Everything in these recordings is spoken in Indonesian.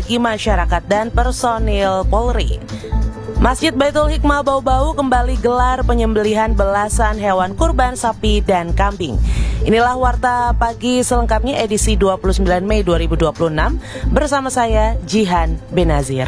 bagi masyarakat dan personil Polri. Masjid Baitul Hikmah Bau-Bau kembali gelar penyembelihan belasan hewan kurban sapi dan kambing. Inilah Warta Pagi selengkapnya edisi 29 Mei 2026 bersama saya Jihan Benazir.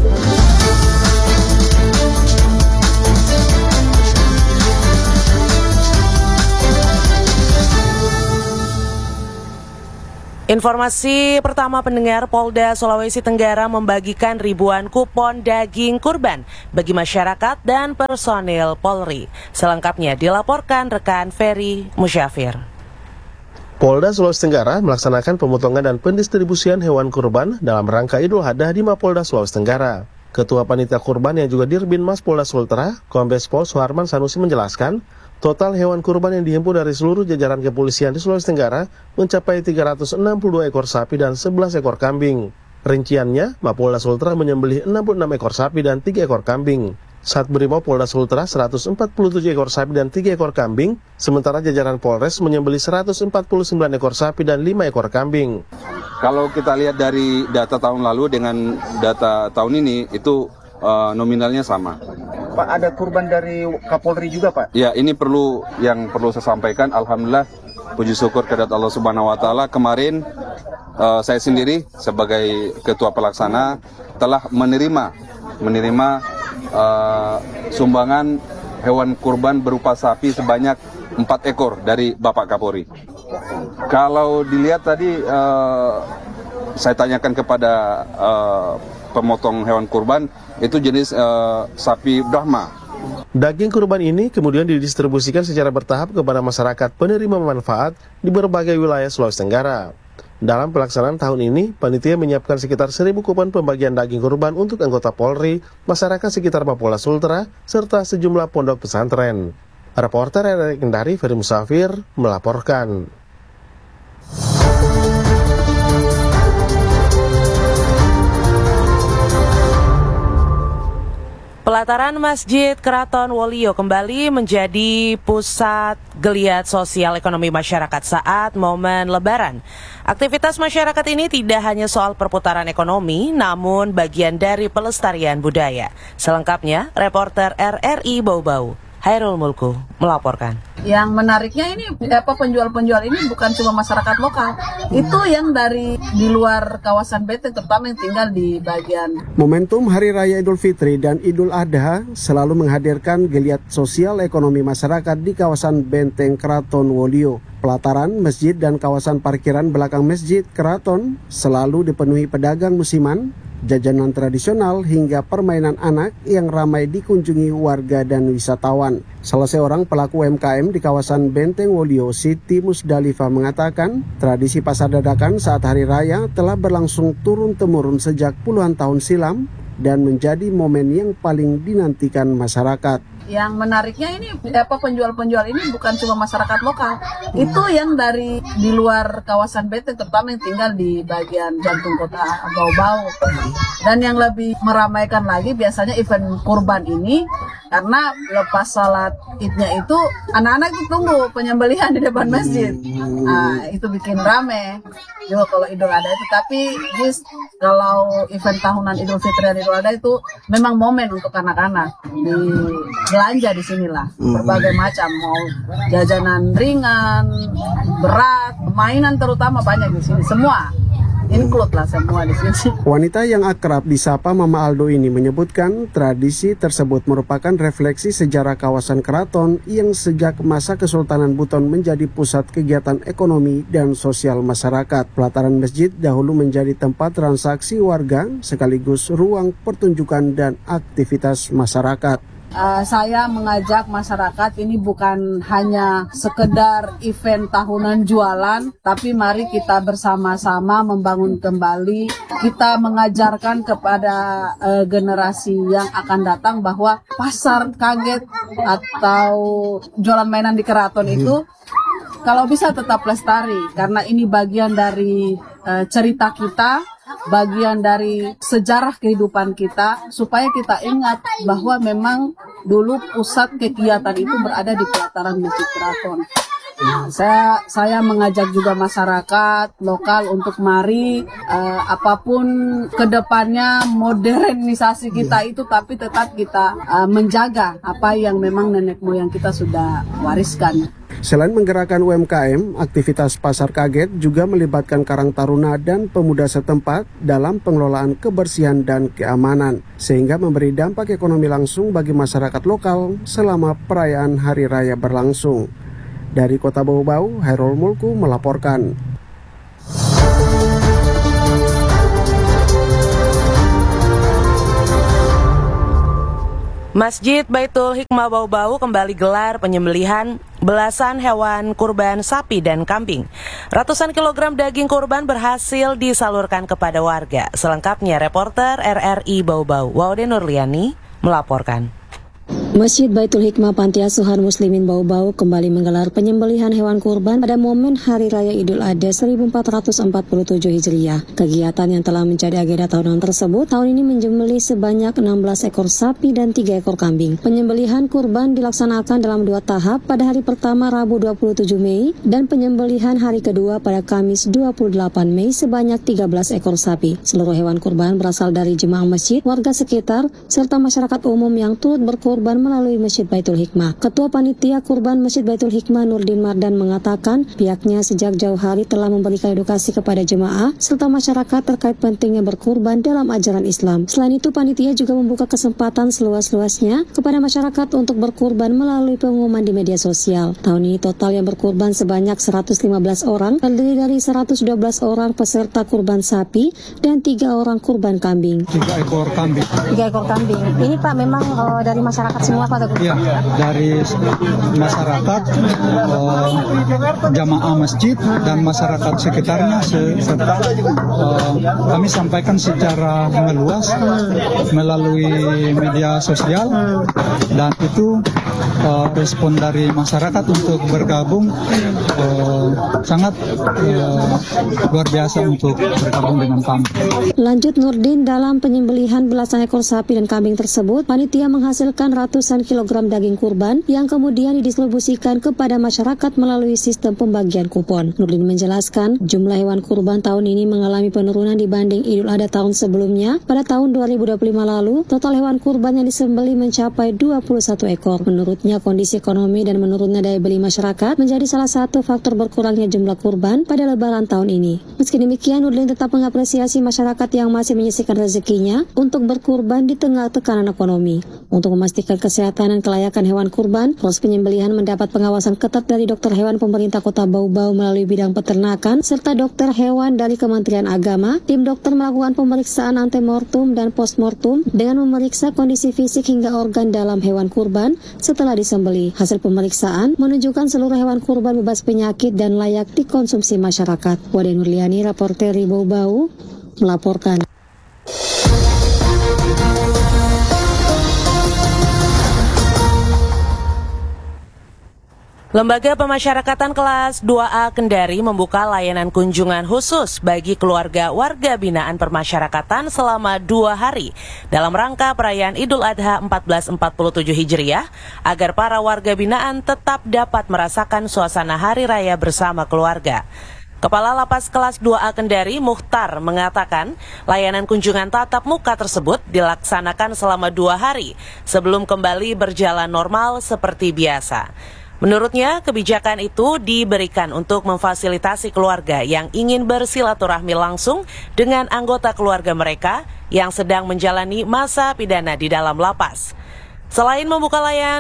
Informasi pertama pendengar, Polda Sulawesi Tenggara membagikan ribuan kupon daging kurban bagi masyarakat dan personil Polri. Selengkapnya dilaporkan rekan Ferry Musyafir. Polda Sulawesi Tenggara melaksanakan pemotongan dan pendistribusian hewan kurban dalam rangka Idul Adha di Mapolda Sulawesi Tenggara. Ketua Panitia Kurban yang juga Dirbinmas Polda Sultra, Kombes Pol Suharman Sanusi menjelaskan, total hewan kurban yang dihimpun dari seluruh jajaran kepolisian di Sulawesi Tenggara mencapai 362 ekor sapi dan 11 ekor kambing. Rinciannya, Mapolda Sultra menyembelih 66 ekor sapi dan 3 ekor kambing. Satbrimob Polda Sultra 147 ekor sapi dan 3 ekor kambing, sementara jajaran Polres menyembelih 149 ekor sapi dan 5 ekor kambing. Kalau kita lihat dari data tahun lalu dengan data tahun ini, itu nominalnya sama. Pak, ada kurban dari Kapolri juga, Pak? Ya, ini perlu saya sampaikan. Alhamdulillah, puji syukur kepada Allah Subhanahu Wa Taala. Kemarin saya sendiri sebagai ketua pelaksana telah menerima sumbangan hewan kurban berupa sapi sebanyak 4 ekor dari Bapak Kapolri. Kalau dilihat tadi, saya tanyakan kepada pemotong hewan kurban, itu jenis sapi Brahma. Daging kurban ini kemudian didistribusikan secara bertahap kepada masyarakat penerima manfaat di berbagai wilayah Sulawesi Tenggara. Dalam pelaksanaan tahun ini, panitia menyiapkan sekitar 1.000 kupon pembagian daging kurban untuk anggota Polri, masyarakat sekitar Mapolda Sultra, serta sejumlah pondok pesantren. Reporter RRI Kendari, Ferry Musyafir, melaporkan. Pelataran Masjid Keraton Wolio kembali menjadi pusat geliat sosial ekonomi masyarakat saat momen Lebaran. Aktivitas masyarakat ini tidak hanya soal perputaran ekonomi, namun bagian dari pelestarian budaya. Selengkapnya, reporter RRI Bau-Bau, Hairul Mulku, melaporkan. Yang menariknya ini penjual-penjual ini bukan cuma masyarakat lokal, itu yang dari di luar kawasan Benteng, terutama yang tinggal di bagian. Momentum Hari Raya Idul Fitri dan Idul Adha selalu menghadirkan geliat sosial ekonomi masyarakat di kawasan Benteng Keraton Wolio. Pelataran masjid dan kawasan parkiran belakang Masjid Keraton selalu dipenuhi pedagang musiman, jajanan tradisional hingga permainan anak yang ramai dikunjungi warga dan wisatawan. Salah seorang pelaku UMKM di kawasan Benteng Wolio, Siti Musdalifah, mengatakan tradisi pasar dadakan saat hari raya telah berlangsung turun-temurun sejak puluhan tahun silam dan menjadi momen yang paling dinantikan masyarakat. Yang menariknya ini penjual-penjual ini bukan cuma masyarakat lokal, itu yang dari di luar kawasan Benteng, terutama yang tinggal di bagian jantung kota Bau-Bau. Dan yang lebih meramaikan lagi biasanya event kurban ini, karena lepas salat idnya itu anak-anak itu tunggu penyembelihan di depan masjid. Nah, itu bikin rame. Juga kalau Idul Adha itu, tapi kalau event tahunan Idul Fitri dan Idul Adha itu memang momen untuk anak-anak di belanja di sinilah, berbagai macam, mau jajanan ringan, berat, mainan terutama banyak di sini, semua include lah semua di sini. Wanita yang akrab disapa Mama Aldo ini menyebutkan tradisi tersebut merupakan refleksi sejarah kawasan keraton yang sejak masa Kesultanan Buton menjadi pusat kegiatan ekonomi dan sosial masyarakat. Pelataran masjid dahulu menjadi tempat transaksi warga sekaligus ruang pertunjukan dan aktivitas masyarakat. Saya mengajak masyarakat ini bukan hanya sekedar event tahunan jualan, tapi mari kita bersama-sama membangun kembali. Kita mengajarkan kepada generasi yang akan datang bahwa pasar kaget atau jualan mainan di keraton itu kalau bisa tetap lestari, karena ini bagian dari cerita kita, bagian dari sejarah kehidupan kita, supaya kita ingat bahwa memang dulu pusat kegiatan itu berada di pelataran Masjid Keraton. Saya mengajak juga masyarakat lokal untuk mari apapun kedepannya modernisasi kita itu, tapi tetap kita menjaga apa yang memang nenek moyang kita sudah wariskan. Selain menggerakkan UMKM, aktivitas Pasar Kaget juga melibatkan Karang Taruna dan pemuda setempat dalam pengelolaan kebersihan dan keamanan, sehingga memberi dampak ekonomi langsung bagi masyarakat lokal selama perayaan Hari Raya berlangsung. Dari Kota Bau-Bau, Hairul Mulku melaporkan. Masjid Baitul Hikmah Bau-Bau kembali gelar penyembelihan belasan hewan kurban sapi dan kambing. Ratusan kilogram daging kurban berhasil disalurkan kepada warga. Selengkapnya reporter RRI Bau-Bau, Waude Nurliani melaporkan. Masjid Baitul Hikmah Panti Asuhan Muslimin Bau-Bau kembali menggelar penyembelihan hewan kurban pada momen Hari Raya Idul Adha 1447 Hijriah. Kegiatan yang telah menjadi agenda tahunan tersebut tahun ini menyembelih sebanyak 16 ekor sapi dan 3 ekor kambing. Penyembelihan kurban dilaksanakan dalam 2 tahap pada hari pertama Rabu 27 Mei dan penyembelihan hari kedua pada Kamis 28 Mei sebanyak 13 ekor sapi. Seluruh hewan kurban berasal dari jemaah masjid, warga sekitar, serta masyarakat umum yang turut berkurban melalui Masjid Baitul Hikmah. Ketua Panitia Kurban Masjid Baitul Hikmah Nurdin Mardan mengatakan pihaknya sejak jauh hari telah memberikan edukasi kepada jemaah serta masyarakat terkait pentingnya berkurban dalam ajaran Islam. Selain itu, panitia juga membuka kesempatan seluas-luasnya kepada masyarakat untuk berkurban melalui pengumuman di media sosial. Tahun ini total yang berkurban sebanyak 115 orang, terdiri dari 112 orang peserta kurban sapi dan 3 orang kurban kambing. 3 ekor kambing. 3 ekor kambing. Ini Pak memang dari masyarakat semua Pak? Iya, dari masyarakat, jamaah masjid dan masyarakat sekitarnya, serta kami sampaikan secara meluas melalui media sosial, dan itu respon dari masyarakat untuk bergabung sangat luar biasa untuk bergabung dengan kami. Lanjut Nurdin, dalam penyembelihan belasan ekor sapi dan kambing tersebut, panitia menghasilkan ratusan kilogram daging kurban yang kemudian didistribusikan kepada masyarakat melalui sistem pembagian kupon. Nurdin menjelaskan, jumlah hewan kurban tahun ini mengalami penurunan dibanding Idul Adha tahun sebelumnya. Pada tahun 2025 lalu, total hewan kurban yang disembelih mencapai 21 ekor. Menurutnya, kondisi ekonomi dan menurunnya daya beli masyarakat menjadi salah satu faktor berkurangnya jumlah kurban pada Lebaran tahun ini. Meski demikian, Nurdin tetap mengapresiasi masyarakat yang masih menyisihkan rezekinya untuk berkurban di tengah tekanan ekonomi. Untuk memastikan kesehatan dan kelayakan hewan kurban, proses penyembelihan mendapat pengawasan ketat dari dokter hewan pemerintah Kota Bau-Bau melalui bidang peternakan, serta dokter hewan dari Kementerian Agama. Tim dokter melakukan pemeriksaan antemortum dan postmortum dengan memeriksa kondisi fisik hingga organ dalam hewan kurban setelah disembelih. Hasil pemeriksaan menunjukkan seluruh hewan kurban bebas penyakit dan layak dikonsumsi masyarakat. Waude Nurliani, reporter Bau-Bau, melaporkan. Lembaga Pemasyarakatan Kelas 2A Kendari membuka layanan kunjungan khusus bagi keluarga warga binaan permasyarakatan selama 2 hari dalam rangka perayaan Idul Adha 1447 Hijriah agar para warga binaan tetap dapat merasakan suasana hari raya bersama keluarga. Kepala Lapas Kelas 2A Kendari, Mukhtar, mengatakan layanan kunjungan tatap muka tersebut dilaksanakan selama 2 hari sebelum kembali berjalan normal seperti biasa. Menurutnya, kebijakan itu diberikan untuk memfasilitasi keluarga yang ingin bersilaturahmi langsung dengan anggota keluarga mereka yang sedang menjalani masa pidana di dalam lapas. Selain membuka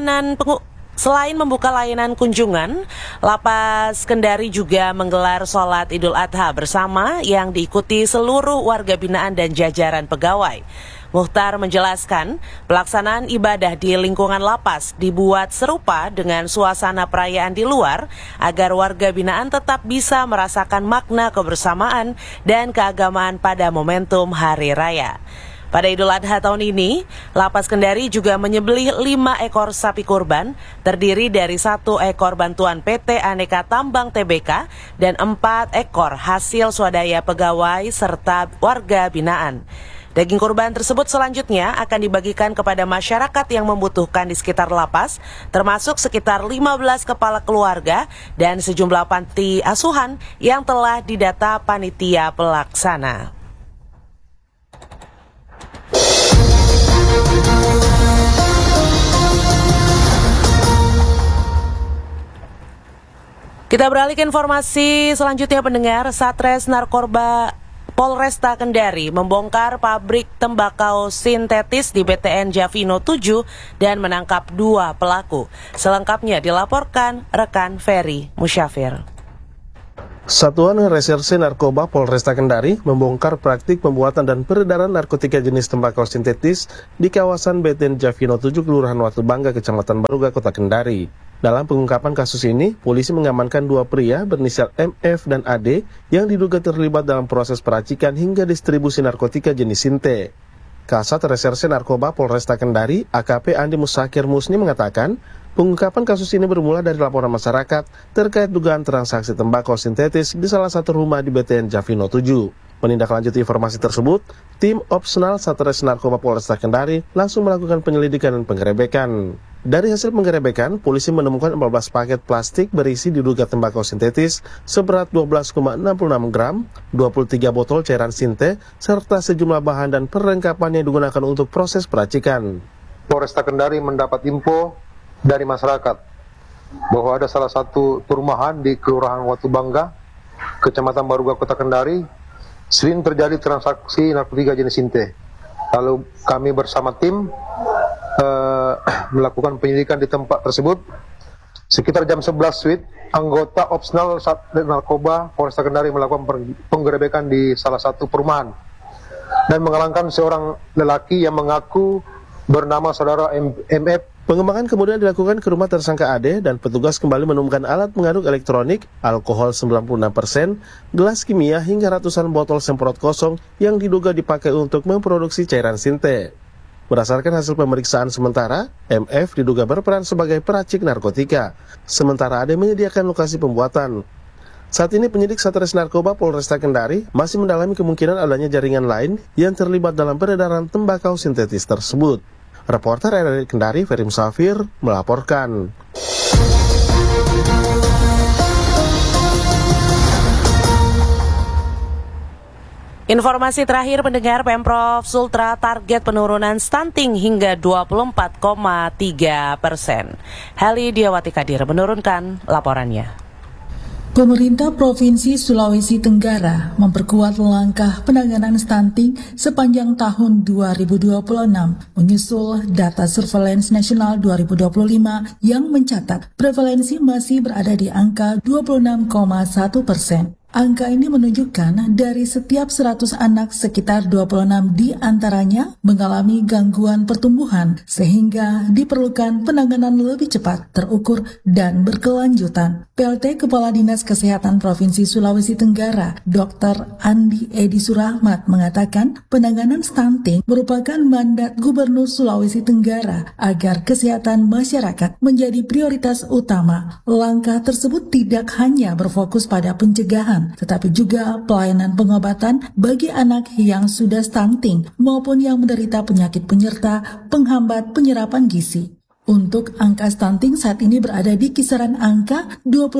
layanan kunjungan, Lapas Kendari juga menggelar sholat Idul Adha bersama yang diikuti seluruh warga binaan dan jajaran pegawai. Mukhtar menjelaskan, pelaksanaan ibadah di lingkungan lapas dibuat serupa dengan suasana perayaan di luar agar warga binaan tetap bisa merasakan makna kebersamaan dan keagamaan pada momentum Hari Raya. Pada Idul Adha tahun ini, Lapas Kendari juga menyembelih 5 ekor sapi kurban, terdiri dari 1 ekor bantuan PT Aneka Tambang Tbk dan 4 ekor hasil swadaya pegawai serta warga binaan. Daging kurban tersebut selanjutnya akan dibagikan kepada masyarakat yang membutuhkan di sekitar lapas, termasuk sekitar 15 kepala keluarga dan sejumlah panti asuhan yang telah didata panitia pelaksana. Kita beralih ke informasi selanjutnya, pendengar. Satres Narkoba Polresta Kendari membongkar pabrik tembakau sintetis di BTN Javino 7 dan menangkap 2 pelaku. Selengkapnya dilaporkan rekan Ferry Musyafir. Satuan Reserse Narkoba Polresta Kendari membongkar praktik pembuatan dan peredaran narkotika jenis tembakau sintetis di kawasan BTN Javino 7 Kelurahan Watu Bangga, Kecamatan Baruga, Kota Kendari. Dalam pengungkapan kasus ini, polisi mengamankan 2 pria berinisial MF dan AD yang diduga terlibat dalam proses peracikan hingga distribusi narkotika jenis sinte. Kasat Reserse Narkoba Polresta Kendari, AKP Andi Musakir Musni mengatakan, pengungkapan kasus ini bermula dari laporan masyarakat terkait dugaan transaksi tembakau sintetis di salah satu rumah di BTN Javino 7. Menindaklanjuti informasi tersebut, tim opsional Satres Narkoba Polresta Kendari langsung melakukan penyelidikan dan penggerebekan. Dari hasil penggerebekan, polisi menemukan 14 paket plastik berisi diduga tembakau sintetis seberat 12,66 gram, 23 botol cairan sinte, serta sejumlah bahan dan perlengkapan yang digunakan untuk proses peracikan. Polresta Kendari mendapat info dari masyarakat bahwa ada salah satu perumahan di Kelurahan Watu Bangga, Kecamatan Baruga, Kota Kendari, sering terjadi transaksi narkotika jenis sinte. Lalu kami bersama tim melakukan penyelidikan di tempat tersebut. Sekitar jam 11 WIB, anggota opsional Satres Narkoba Polresta Kendari melakukan penggerebekan di salah satu perumahan dan mengamankan seorang lelaki yang mengaku bernama saudara MF. Pengembangan kemudian dilakukan ke rumah tersangka AD dan petugas kembali menemukan alat pengaduk elektronik, alkohol 96%, gelas kimia hingga ratusan botol semprot kosong yang diduga dipakai untuk memproduksi cairan sinte. Berdasarkan hasil pemeriksaan sementara, MF diduga berperan sebagai peracik narkotika, sementara AD menyediakan lokasi pembuatan. Saat ini penyidik Satres Narkoba Polresta Kendari masih mendalami kemungkinan adanya jaringan lain yang terlibat dalam peredaran tembakau sintetis tersebut. Reporter RRI Kendari, Ferry Musyafir, melaporkan. Informasi terakhir, pendengar, Pemprov Sultra target penurunan stunting hingga 24,3%. Heli Diawati Kadir menurunkan laporannya. Pemerintah Provinsi Sulawesi Tenggara memperkuat langkah penanganan stunting sepanjang tahun 2026 menyusul data Surveillance Nasional 2025 yang mencatat prevalensi masih berada di angka 26,1%. Angka ini menunjukkan dari setiap 100 anak sekitar 26 di antaranya mengalami gangguan pertumbuhan sehingga diperlukan penanganan lebih cepat, terukur, dan berkelanjutan. PLT Kepala Dinas Kesehatan Provinsi Sulawesi Tenggara, Dr. Andi Edi Surahmat mengatakan penanganan stunting merupakan mandat Gubernur Sulawesi Tenggara agar kesehatan masyarakat menjadi prioritas utama. Langkah tersebut tidak hanya berfokus pada pencegahan, tetapi juga pelayanan pengobatan bagi anak yang sudah stunting maupun yang menderita penyakit penyerta penghambat penyerapan gizi. Untuk angka stunting saat ini berada di kisaran angka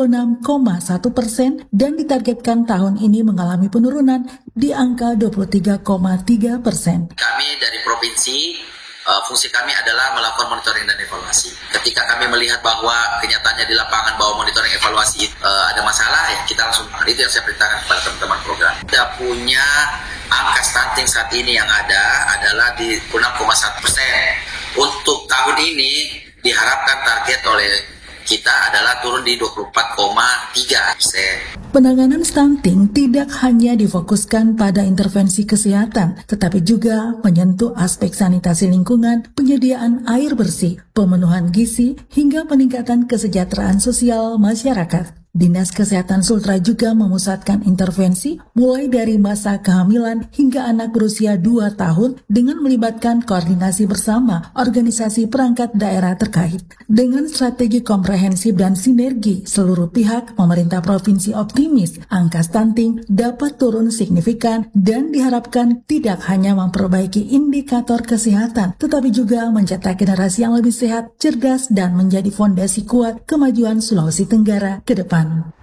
26,1% dan ditargetkan tahun ini mengalami penurunan di angka 23,3%. Kami dari provinsi, fungsi kami adalah melakukan monitoring dan evaluasi. Ketika kami melihat bahwa kenyataannya di lapangan bahwa monitoring evaluasi ada masalah, ya kita langsung, itu yang saya perintahkan kepada teman-teman program. Kita punya angka stunting saat ini yang ada adalah di 6,1%. Untuk tahun ini diharapkan target oleh kita adalah turun di 24,3%. Penanganan stunting tidak hanya difokuskan pada intervensi kesehatan, tetapi juga menyentuh aspek sanitasi lingkungan, penyediaan air bersih, pemenuhan gizi, hingga peningkatan kesejahteraan sosial masyarakat. Dinas Kesehatan Sultra juga memusatkan intervensi mulai dari masa kehamilan hingga anak berusia 2 tahun dengan melibatkan koordinasi bersama organisasi perangkat daerah terkait. Dengan strategi komprehensif dan sinergi seluruh pihak, pemerintah provinsi optimis angka stunting dapat turun signifikan dan diharapkan tidak hanya memperbaiki indikator kesehatan, tetapi juga mencetak generasi yang lebih sehat, cerdas, dan menjadi fondasi kuat kemajuan Sulawesi Tenggara ke depan.